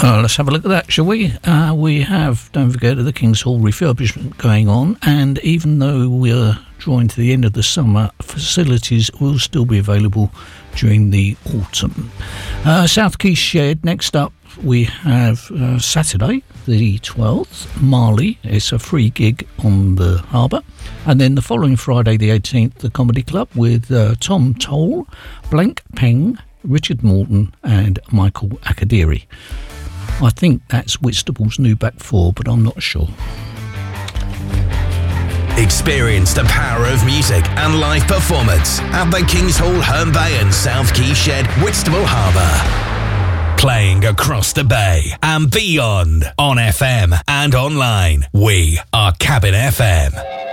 Let's have a look at that, shall we? We have, don't forget, the King's Hall refurbishment going on, and even though we're drawing to the end of the summer, facilities will still be available during the autumn. South Quay Shed, next up we have Saturday the 12th, Marley. It's a free gig on the harbour. And then the following Friday the 18th, the Comedy Club with Tom Toll, Blank Peng, Richard Morton and Michael Akadiri. I think that's Whitstable's new back four, but I'm not sure. Experience the power of music and live performance at the King's Hall, Herne Bay and South Quay Shed, Whitstable Harbour. Playing across the bay and beyond on FM and online. We are Cabin FM.